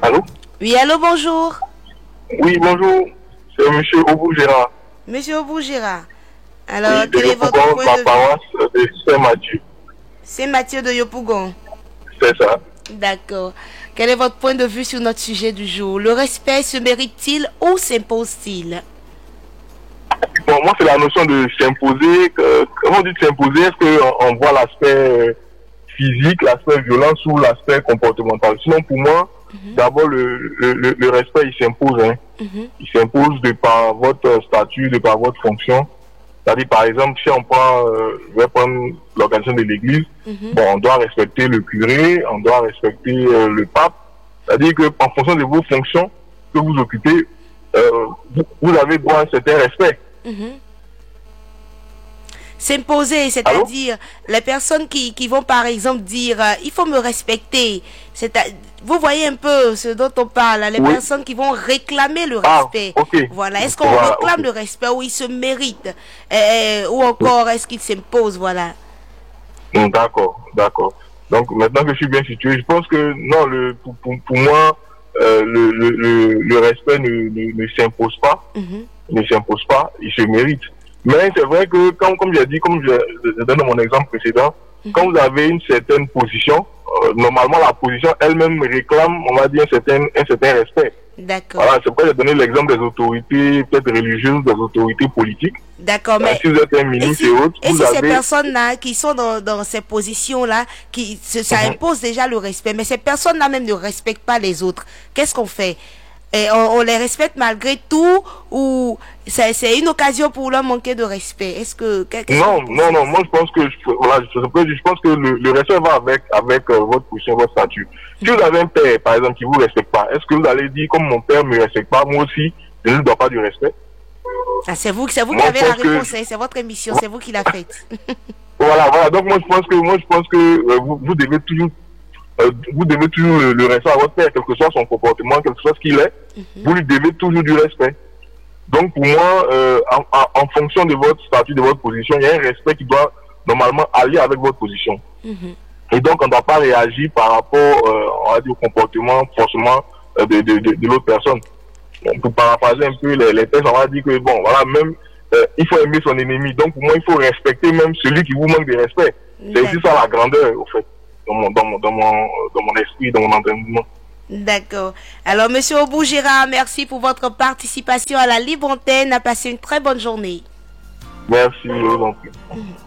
Allô? Oui, allô, bonjour. Oui, bonjour. C'est Monsieur Obou Gérard. Monsieur Obou Gérard. Alors, Oui, de quel est votre Yopougon, point la de vue? paroisse de Saint-Mathieu. C'est Mathieu de Yopougon. C'est ça. D'accord. Quel est votre point de vue sur notre sujet du jour? Le respect se mérite-t-il ou s'impose-t-il? Bon, moi, c'est la notion de s'imposer. Comment on dit de s'imposer? Est-ce qu'on voit l'aspect physique, l'aspect violence ou l'aspect comportemental? Sinon, pour moi, d'abord, le respect, il s'impose. Hein. Il s'impose de par votre statut, de par votre fonction. C'est-à-dire, par exemple, si on prend, je vais prendre l'organisation de l'église, bon, on doit respecter le curé, on doit respecter le pape. C'est-à-dire que, en fonction de vos fonctions que vous occupez, vous avez droit à un certain respect. S'imposer, c'est-à-dire les personnes qui vont par exemple dire il faut me respecter. Vous voyez un peu ce dont on parle, les personnes qui vont réclamer le respect. Voilà, est-ce qu'on réclame le respect ou il se mérite ou encore est-ce qu'il s'impose, voilà. D'accord, d'accord. Donc maintenant que je suis bien situé, je pense que non, pour moi, le respect ne s'impose pas, ne s'impose pas, il se mérite. Mais c'est vrai que, comme j'ai dit, comme je donne mon exemple précédent, quand vous avez une certaine position, normalement la position elle-même réclame, on va dire, un certain respect. D'accord. Voilà, c'est pourquoi j'ai donné l'exemple des autorités, peut-être religieuses, des autorités politiques. D'accord, mais si vous êtes un ministre et autres, et si ces personnes-là qui sont dans ces positions-là, ça impose déjà le respect, mais ces personnes-là même ne respectent pas les autres, qu'est-ce qu'on fait? Et on les respecte malgré tout ou c'est une occasion pour leur manquer de respect? Est-ce que non, moi je pense que je pense que le respect va avec votre position, votre statut. Si vous avez un père, par exemple, qui vous respecte pas, est-ce que vous allez dire comme mon père me respecte pas, moi aussi je ne lui dois pas du respect? C'est vous qui avez la réponse, c'est votre émission, c'est vous qui la faites. voilà. Donc moi je pense que vous devez toujours le respect à votre père, quel que soit son comportement, quel que soit ce qu'il est, vous lui devez toujours du respect. Donc pour moi, en fonction de votre statut, de votre position, il y a un respect qui doit normalement aller avec votre position. Et donc on ne doit pas réagir par rapport on va dire, au comportement forcément de l'autre personne. Donc, pour paraphraser un peu les textes, on va dire que bon, voilà, même il faut aimer son ennemi. Donc pour moi, il faut respecter même celui qui vous manque de respect. C'est aussi ça la grandeur, au fait. Dans mon esprit, dans mon entraînement. D'accord. Alors, Monsieur Obou Gérard, merci pour votre participation à la Libre Antenne. Passez une très bonne journée. Merci, je vous en prie.